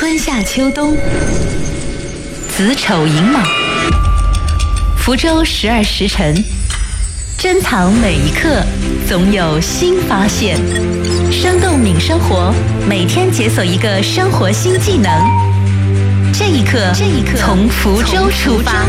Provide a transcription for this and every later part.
春夏秋冬，子丑寅卯，福州12时辰，珍藏每一刻，总有新发现。生动敏生活，每天解锁一个生活新技能。这一刻，从福州出发。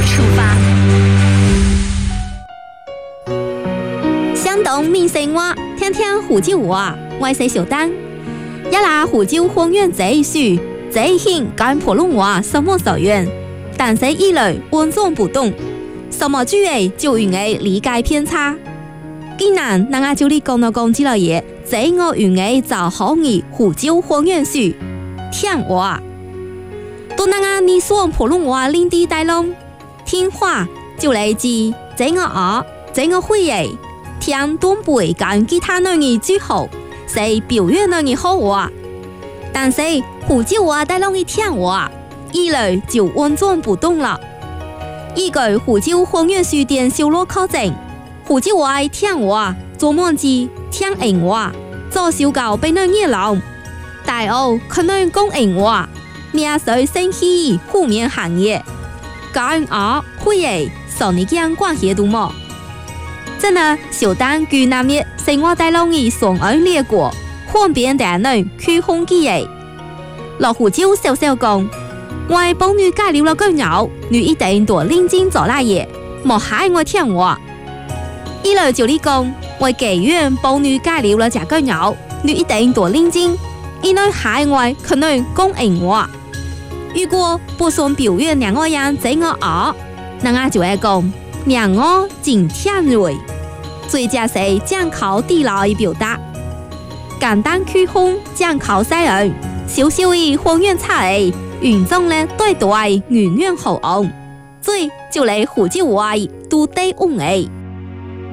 相懂闽生活，听听福州话，我是小丹。一拿福州方言这一句，这一兴跟普通话什么所缘，但是一类稳重不动，什么句诶就容易理解偏差。既然那我就你讲到讲之类嘢，这我容易就好易福州方言句听话。都那个你说普通话领地带拢，听话就来自这我学，这我会诶，听东北跟其他那语最好。是表现那嘅好话，但是福州话带拢嘅听话，一类就稳重不动了。依據福州方言書店小路考證，福州話嘅聽話做乜字聽人話，做小狗俾人熱鬧，大澳可能講人話，命水生氣負面行業，講我會嘅上你間關係度麼？真的小丹據南日生活帶攏嘅雙岸列國，方便大人去空機嘅。落福州小小講，我幫女介紹了個鳥，女一定多認真做那嘢，莫害我聽話。一來就你講，我妓院幫女介紹了這個鳥，女一定多認真，因為害我可能講人話。如果不算表現兩個人這個學，那我就會講。讓我真聽銳，最佳是將靠地牢的表達，簡單區分將靠西人，小小的方言差異，嚴重咧對對遠遠好昂，最就嚟福州話都得誤誒。